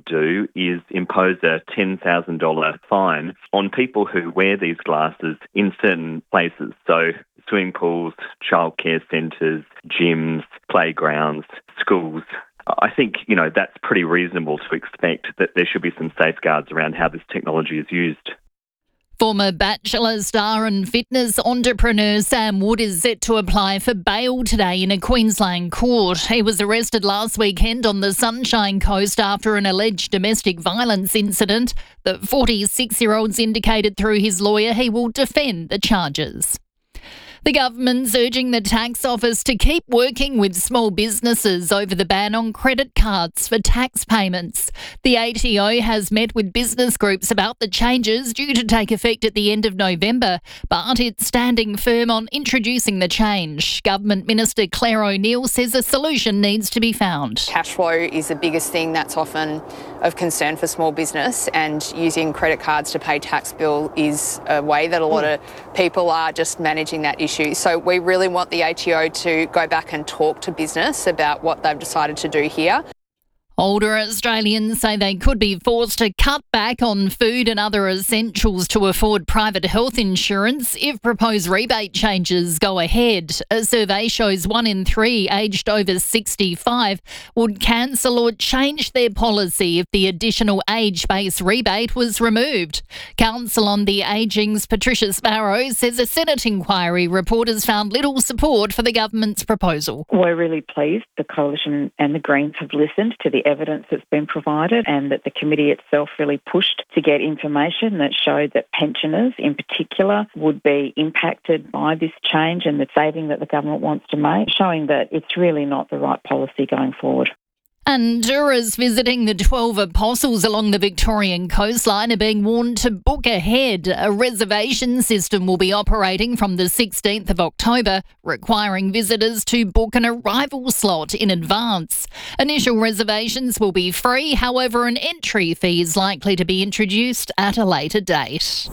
do is impose a $10,000 fine on people who wear these glasses in certain places. So swimming pools, childcare centres, gyms, playgrounds, schools. I think, that's pretty reasonable to expect that there should be some safeguards around how this technology is used. Former Bachelor star and fitness entrepreneur Sam Wood is set to apply for bail today in a Queensland court. He was arrested last weekend on the Sunshine Coast after an alleged domestic violence incident. The 46-year-old's indicated through his lawyer he will defend the charges. The government's urging the tax office to keep working with small businesses over the ban on credit cards for tax payments. The ATO has met with business groups about the changes due to take effect at the end of November, but it's standing firm on introducing the change. Government Minister Claire O'Neil says a solution needs to be found. Cash flow is the biggest thing that's often of concern for small business, and using credit cards to pay tax bill is a way that a lot of people are just managing that issue. So we really want the ATO to go back and talk to business about what they've decided to do here. Older Australians say they could be forced to cut back on food and other essentials to afford private health insurance if proposed rebate changes go ahead. A survey shows 1 in 3 aged over 65 would cancel or change their policy if the additional age-based rebate was removed. Council on the Ageing's Patricia Sparrow says a Senate inquiry report has found little support for the government's proposal. We're really pleased the Coalition and the Greens have listened to the evidence that's been provided, and that the committee itself really pushed to get information that showed that pensioners in particular would be impacted by this change and the saving that the government wants to make, showing that it's really not the right policy going forward. And jurors visiting the 12 apostles along the Victorian coastline are being warned to book ahead. A reservation system will be operating from the 16th of October, requiring visitors to book an arrival slot in advance. Initial reservations will be free, however, an entry fee is likely to be introduced at a later date.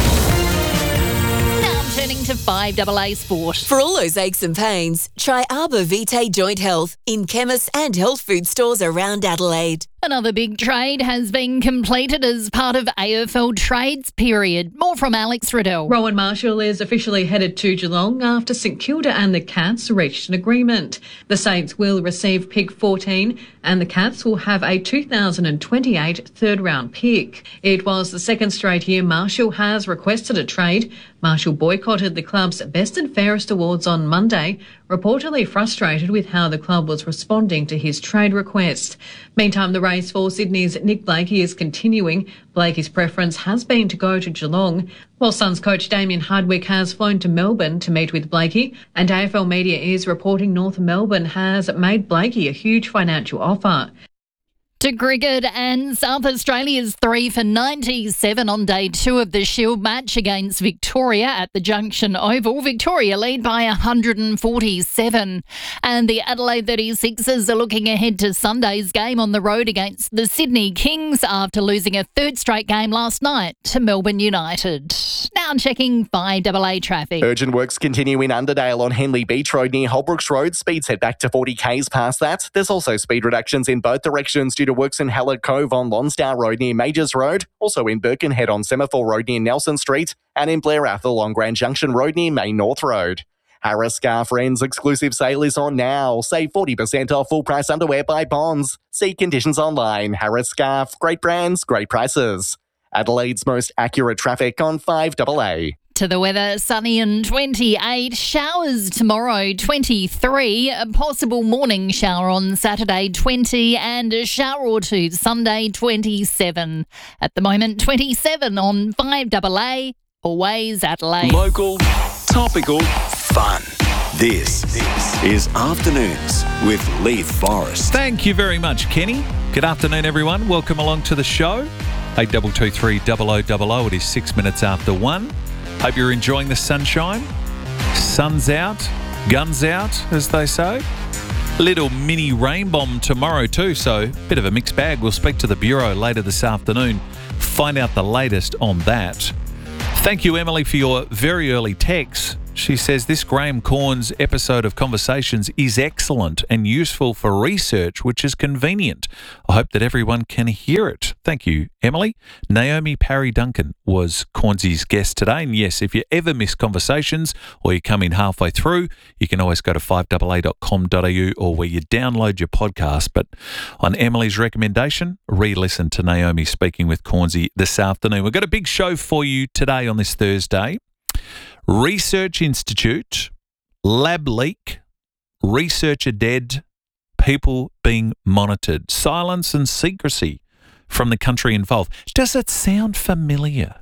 Turning to 5AA Sport. For all those aches and pains, try Arbor Vitae Joint Health in chemists and health food stores around Adelaide. Another big trade has been completed as part of AFL Trades period. More from Alex Riddell. Rowan Marshall is officially headed to Geelong after St Kilda and the Cats reached an agreement. The Saints will receive pick 14 and the Cats will have a 2028 third-round pick. It was the second straight year Marshall has requested a trade. Marshall boycotted the club's Best and Fairest awards on Monday, reportedly frustrated with how the club was responding to his trade request. Meantime, the race for Sydney's Nick Blakey is continuing. Blakey's preference has been to go to Geelong, while Suns coach Damien Hardwick has flown to Melbourne to meet with Blakey, and AFL Media is reporting North Melbourne has made Blakey a huge financial offer. To cricket, and South Australia's 3 for 97 on day 2 of the Shield match against Victoria at the Junction Oval. Victoria lead by 147. And the Adelaide 36ers are looking ahead to Sunday's game on the road against the Sydney Kings after losing a third straight game last night to Melbourne United. Now checking 5AA traffic. Urgent works continue in Underdale on Henley Beach Road near Holbrooks Road. Speeds head back to 40 k's past that. There's also speed reductions in both directions due to works in Hallett Cove on Lonsdale Road near Majors Road, also in Birkenhead on Semaphore Road near Nelson Street, and in Blair Athol on Grand Junction Road near Main North Road. Harris Scarf Friends exclusive sale is on now. Save 40% off full price underwear by Bonds. See conditions online. Harris Scarf, great brands, great prices. Adelaide's most accurate traffic on 5AA. To the weather, sunny and 28, showers tomorrow 23, a possible morning shower on Saturday 20 and a shower or two Sunday 27. At the moment 27 on 5AA, always Adelaide. Local, topical, fun. This is Afternoons with Leith Forrest. Thank you very much, Kenny. Good afternoon, everyone. Welcome along to the show. 8223 0000. It is 6 minutes after 1. Hope you're enjoying the sunshine. Sun's out, guns out, as they say. Little mini rain bomb tomorrow too, so bit of a mixed bag. We'll speak to the Bureau later this afternoon, find out the latest on that. Thank you, Emily, for your very early text. She says this Graham Corns episode of Conversations is excellent and useful for research, which is convenient. I hope that everyone can hear it. Thank you, Emily. Naomi Parry Duncan was Cornsy's guest today. And yes, if you ever miss Conversations or you come in halfway through, you can always go to 5AA.com.au or where you download your podcast. But on Emily's recommendation, re-listen to Naomi speaking with Cornsy this afternoon. We've got a big show for you today on this Thursday. Research Institute, lab leak, researcher dead, people being monitored, silence and secrecy from the country involved. Does it sound familiar?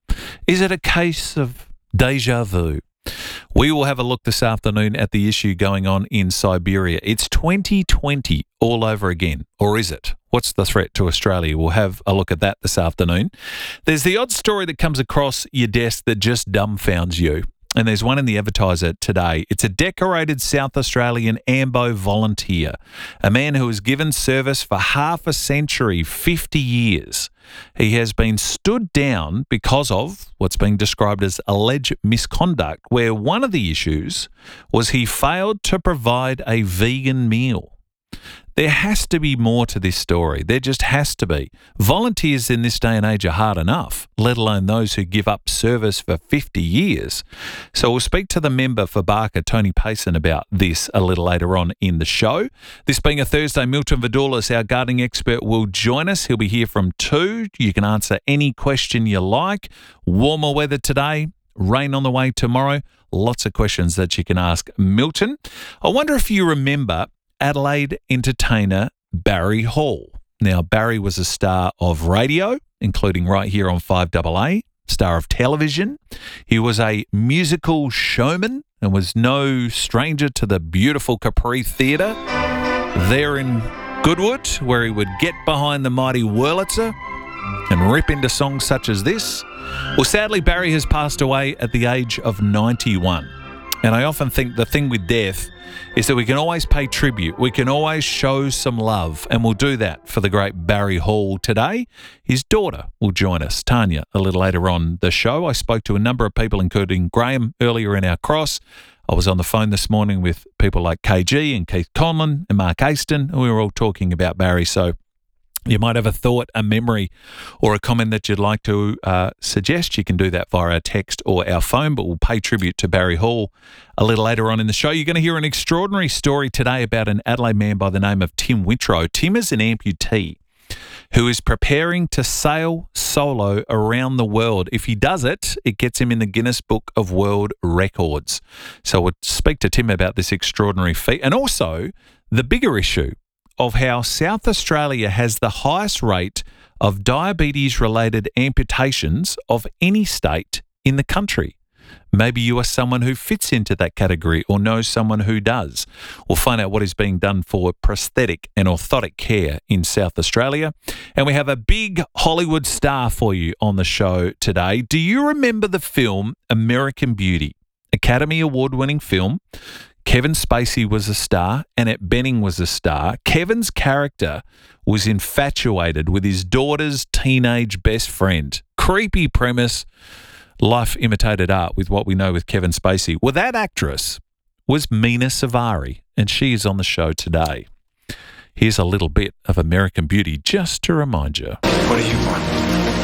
Is it a case of deja vu? We will have a look this afternoon at the issue going on in Siberia. It's 2020 all over again, or is it? What's the threat to Australia? We'll have a look at that this afternoon. There's the odd story that comes across your desk that just dumbfounds you. And there's one in the Advertiser today. It's a decorated South Australian AMBO volunteer, a man who has given service for half a century, 50 years. He has been stood down because of what's being described as alleged misconduct, where one of the issues was he failed to provide a vegan meal. There has to be more to this story. There just has to be. Volunteers in this day and age are hard enough, let alone those who give up service for 50 years. So we'll speak to the member for Barker, Tony Payson, about this a little later on in the show. This being a Thursday, Milton Vidoulis, our gardening expert, will join us. He'll be here from 2. You can answer any question you like. Warmer weather today, rain on the way tomorrow. Lots of questions that you can ask Milton. I wonder if you remember Adelaide entertainer Barry Hall. Now, Barry was a star of radio, including right here on 5AA, star of television. He was a musical showman and was no stranger to the beautiful Capri Theatre there in Goodwood, where he would get behind the mighty Wurlitzer and rip into songs such as this. Well, sadly, Barry has passed away at the age of 91. And I often think the thing with death is that we can always pay tribute. We can always show some love, and we'll do that for the great Barry Hall today. His daughter will join us, Tanya, a little later on the show. I spoke to a number of people, including Graham, earlier in our cross. I was on the phone this morning with people like KG and Keith Conlon and Mark Aston, and we were all talking about Barry. So you might have a thought, a memory, or a comment that you'd like to suggest. You can do that via our text or our phone, but we'll pay tribute to Barry Hall a little later on in the show. You're going to hear an extraordinary story today about an Adelaide man by the name of Tim Whitrow. Tim is an amputee who is preparing to sail solo around the world. If he does it, it gets him in the Guinness Book of World Records. So we'll speak to Tim about this extraordinary feat, and also the bigger issue of how South Australia has the highest rate of diabetes-related amputations of any state in the country. Maybe you are someone who fits into that category or knows someone who does. We'll find out what is being done for prosthetic and orthotic care in South Australia. And we have a big Hollywood star for you on the show today. Do you remember the film American Beauty? Academy Award-winning film. Kevin Spacey was a star, Annette Bening was a star. Kevin's character was infatuated with his daughter's teenage best friend. Creepy premise, life imitated art with what we know with Kevin Spacey. Well, that actress was Mina Savari, and she is on the show today. Here's a little bit of American Beauty just to remind you. What do you want?